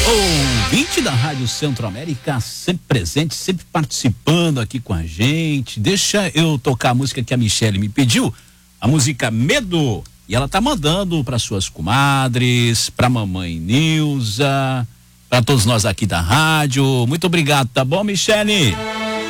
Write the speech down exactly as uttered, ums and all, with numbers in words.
Ouvinte da Rádio Centro-América, sempre presente, sempre participando aqui com a gente. Deixa eu tocar a música que a Michele me pediu, a música Medo. E ela tá mandando para suas comadres, para mamãe Nilza, para todos nós aqui da rádio. Muito obrigado, tá bom, Michele?